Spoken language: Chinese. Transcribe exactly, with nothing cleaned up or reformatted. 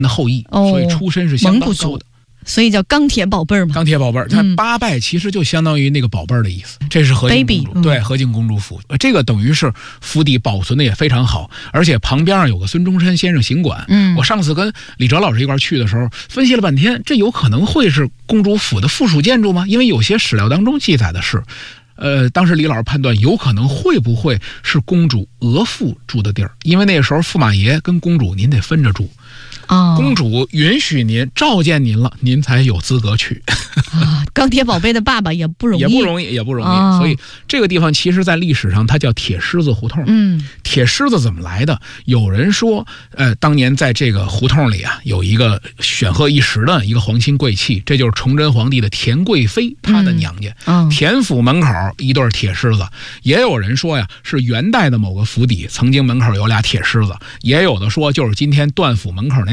的后裔， 哦、 所以出身是相当高的。 所以叫钢铁宝贝儿嘛， 钢铁宝贝儿，它八拜其实就相当于那个宝贝儿的意思。嗯、这是和敬公主， Baby, 嗯、 对，和敬公主府，这个等于是府邸保存的也非常好，而且旁边上有个孙中山先生行馆。 嗯， 我上次跟李哲老师一块去的时候，分析了半天，这有可能会是公主府的附属建筑吗？因为有些史料当中记载的是，呃，当时李老师判断有可能会不会是公主额驸住的地儿，因为那个时候驸马爷跟公主您得分着住。 哦、 公主允许您召见您了，您才有资格去。 啊，钢铁宝贝的爸爸也不容易， 也不容易，也不容易。 哦、 所以这个地方其实在历史上它叫铁狮子胡同。 嗯， 铁狮子怎么来的？有人说，呃，当年在这个胡同里啊，有一个显赫一时的一个皇亲贵戚，这就是崇祯皇帝的田贵妃，她的娘家。 嗯哦、 田府门口一对铁狮子。也有人说呀，是元代的某个府邸曾经门口有俩铁狮子，也有的说就是今天段府门口那